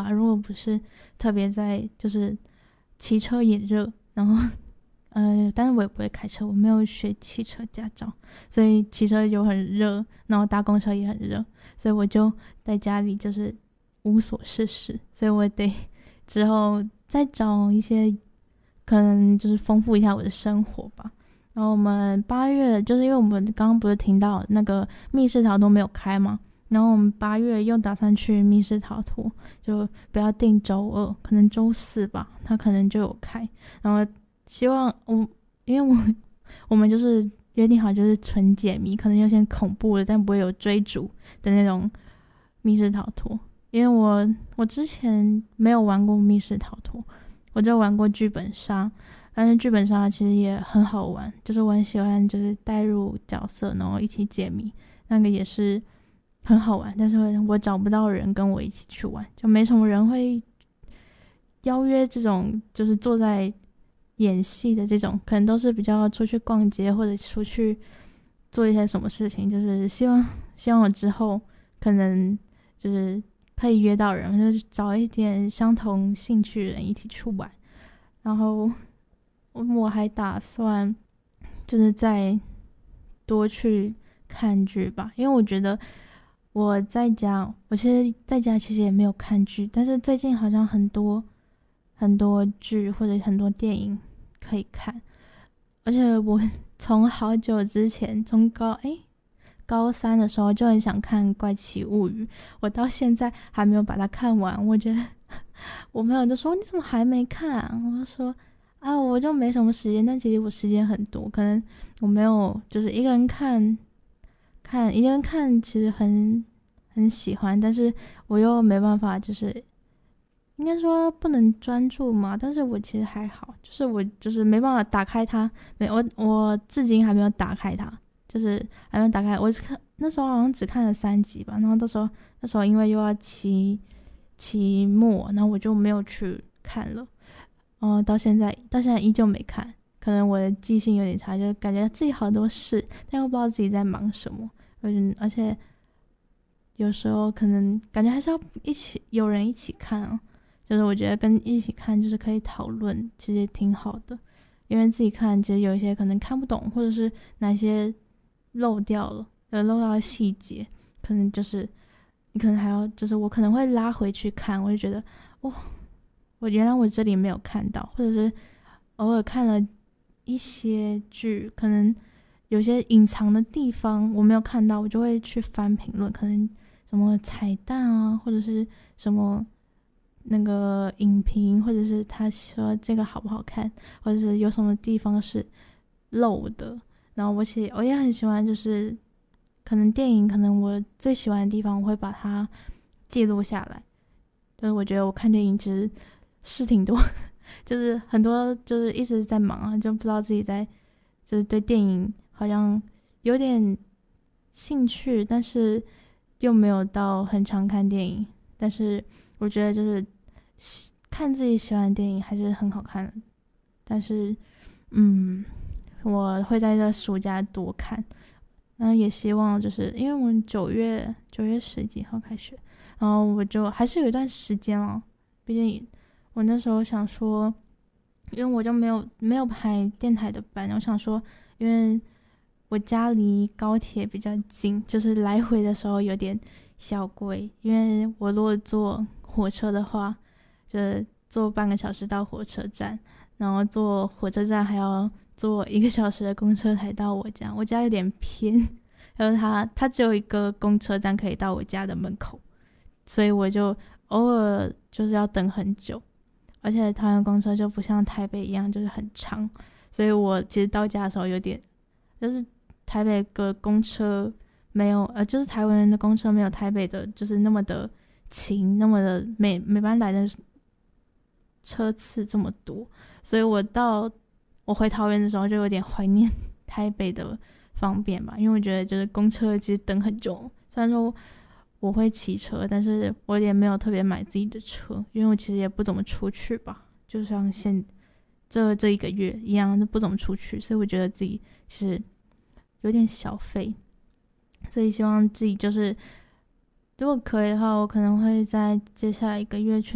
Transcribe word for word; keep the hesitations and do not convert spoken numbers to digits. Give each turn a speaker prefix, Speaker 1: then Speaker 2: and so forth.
Speaker 1: 吧，如果不是特别在就是骑车也热，然后呃，但是我也不会开车，我没有学汽车驾照，所以骑车就很热，然后搭公车也很热，所以我就在家里就是无所事事，所以我得之后再找一些可能就是丰富一下我的生活吧。然后我们八月就是因为我们刚刚不是听到那个密室逃脱没有开嘛，然后我们八月又打算去密室逃脱，就不要定周二，可能周四吧，他可能就有开。然后希望我，因为我我们就是约定好就是纯解谜，可能有些恐怖的，但不会有追逐的那种密室逃脱。因为我我之前没有玩过密室逃脱，我就玩过剧本杀。但是剧本杀其实也很好玩，就是我很喜欢就是带入角色然后一起解谜，那个也是很好玩。但是我找不到人跟我一起去玩，就没什么人会邀约这种就是坐在演戏的这种，可能都是比较出去逛街或者出去做一些什么事情，就是希望希望我之后可能就是可以约到人，就是找一点相同兴趣的人一起去玩。然后我还打算就是再多去看剧吧，因为我觉得我在家，我其实在家其实也没有看剧，但是最近好像很多很多剧或者很多电影可以看，而且我从好久之前，从高诶高三的时候就很想看《怪奇物语》，我到现在还没有把它看完。我觉得我朋友就说你怎么还没看啊？我就说啊，我就没什么时间，但其实我时间很多，可能我没有就是一个人看，看一个人看其实很很喜欢，但是我又没办法，就是应该说不能专注嘛。但是我其实还好，就是我就是没办法打开它，没我我至今还没有打开它，就是还没有打开。我是看那时候好像只看了三集吧，然后到时候那时候因为又要期期末，然后我就没有去看了。哦，到现在到现在依旧没看，可能我的记性有点差，就感觉自己好多事，但又不知道自己在忙什么。嗯，而且有时候可能感觉还是要一起有人一起看啊，就是我觉得跟一起看就是可以讨论，其实也挺好的。因为自己看其实有一些可能看不懂，或者是哪些漏掉了，呃，漏到的细节，可能就是你可能还要，就是我可能会拉回去看，我就觉得哇，我原来我这里没有看到，或者是偶尔看了一些剧，可能有些隐藏的地方我没有看到，我就会去翻评论，可能什么彩蛋啊，或者是什么那个影评，或者是他说这个好不好看，或者是有什么地方是漏的。然后我其实我也很喜欢，就是可能电影，可能我最喜欢的地方，我会把它记录下来。就是我觉得我看电影其实事挺多，就是很多就是一直在忙啊，就不知道自己在就是对电影好像有点兴趣，但是又没有到很常看电影。但是我觉得就是看自己喜欢的电影还是很好看的。但是嗯，我会在这暑假多看，然后也希望就是因为我们九月九月十几号开学，然后我就还是有一段时间了。毕竟我那时候想说，因为我就没有没有排电台的班，我想说，因为我家离高铁比较近，就是来回的时候有点小贵，因为我如果坐火车的话，就坐半个小时到火车站，然后坐火车站还要坐一个小时的公车才到我家，我家有点偏，然后它它只有一个公车站可以到我家的门口，所以我就偶尔就是要等很久。而且台湾公车就不像台北一样就是很长，所以我其实到家的时候有点，就是台北的公车没有，呃，就是台湾人的公车没有台北的，就是那么的勤，那么的每每班来的车次这么多，所以我到我回桃园的时候就有点怀念台北的方便吧，因为我觉得就是公车其实等很久，虽然说我会骑车，但是我也没有特别买自己的车，因为我其实也不怎么出去吧，就像现这这一个月一样，都不怎么出去，所以我觉得自己是有点小废，所以希望自己就是如果可以的话，我可能会在接下来一个月去